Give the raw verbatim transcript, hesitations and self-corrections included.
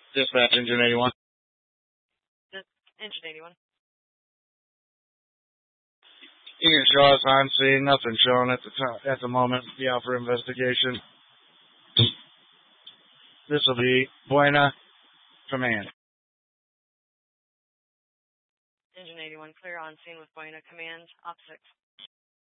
Dispatch, Engine eighty-one. Dis- Engine eighty-one. You can show us on scene. Nothing shown at the time, at the moment. Be out for investigation. This will be Buena Command. Engine eighty-one, clear on scene with Buena Command, op six.